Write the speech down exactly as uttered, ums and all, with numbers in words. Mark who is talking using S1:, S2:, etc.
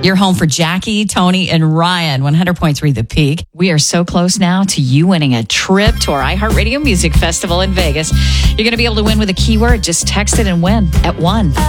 S1: Your home for Jackie, Tony, and Ryan, one hundred point three The Peak. We are so close now to you winning a trip to our iHeartRadio Music Festival in Vegas. You're going to be able to win with a keyword. Just text it and win at one